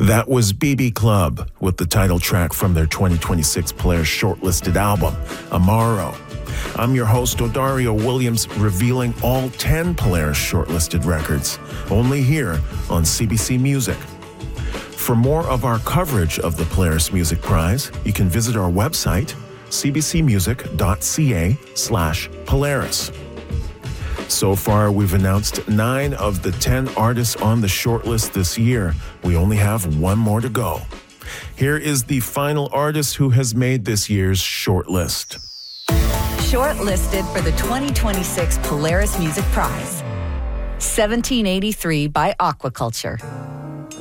That was BB Club with the title track from their 2026 Polaris shortlisted album, Amaro. I'm your host, Odario Williams, revealing all 10 Polaris shortlisted records, only here on CBC Music. For more of our coverage of the Polaris Music Prize, you can visit our website, cbcmusic.ca/Polaris. So far, we've announced 9 of the 10 artists on the shortlist this year. We only have one more to go. Here is the final artist who has made this year's shortlist. Shortlisted for the 2026 Polaris Music Prize. 1783 by Aquaculture.